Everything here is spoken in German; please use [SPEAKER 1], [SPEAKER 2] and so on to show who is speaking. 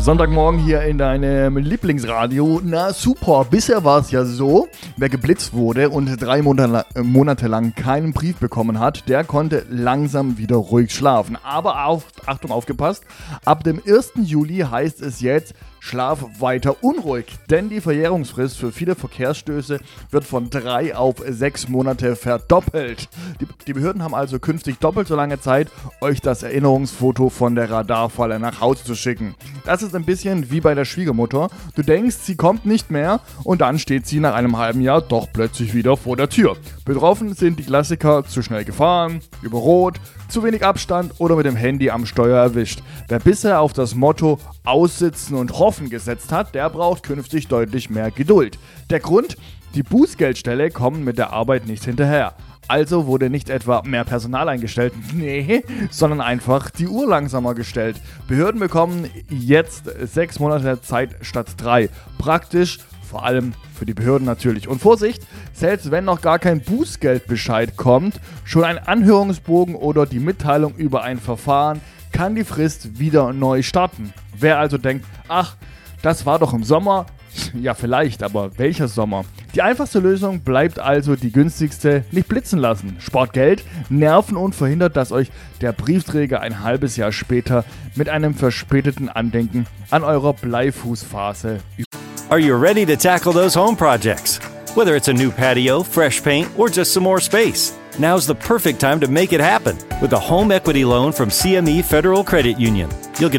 [SPEAKER 1] Sonntagmorgen hier in deinem Lieblingsradio. Na super, bisher war es ja so, wer geblitzt wurde und 3 Monate lang keinen Brief bekommen hat, der konnte langsam wieder ruhig schlafen. Aber Achtung, aufgepasst, ab dem 1. Juli heißt es jetzt, schlaf weiter unruhig, denn die Verjährungsfrist für viele Verkehrsstöße wird von 3 auf 6 Monate verdoppelt. Die Behörden haben also künftig doppelt so lange Zeit, euch das Erinnerungsfoto von der Radarfalle nach Hause zu schicken. Das ist ein bisschen wie bei der Schwiegermutter. Du denkst, sie kommt nicht mehr und dann steht sie nach einem halben Jahr doch plötzlich wieder vor der Tür. Betroffen sind die Klassiker: zu schnell gefahren, über Rot, zu wenig Abstand oder mit dem Handy am Steuer erwischt. Wer bisher auf das Motto aussitzen und hoffen gesetzt hat, der braucht künftig deutlich mehr Geduld. Der Grund? Die Bußgeldstelle kommen mit der Arbeit nicht hinterher. Also wurde nicht etwa mehr Personal eingestellt, nee, sondern einfach die Uhr langsamer gestellt. Behörden bekommen jetzt 6 Monate Zeit statt 3. Praktisch, vor allem für die Behörden natürlich. Und Vorsicht, selbst wenn noch gar kein Bußgeldbescheid kommt, schon ein Anhörungsbogen oder die Mitteilung über ein Verfahren kann die Frist wieder neu starten. Wer also denkt, ach, das war doch im Sommer, ja vielleicht, aber welcher Sommer? Die einfachste Lösung bleibt also die günstigste: nicht blitzen lassen. Spart Geld, Nerven und verhindert, dass euch der Briefträger ein halbes Jahr später mit einem verspäteten Andenken an eurer Bleifußphase.
[SPEAKER 2] Are you ready to tackle those home projects? Whether it's a new patio, fresh paint, or just some more space, now's the perfect time to make it happen with a home equity loan from CME Federal Credit Union. You'll get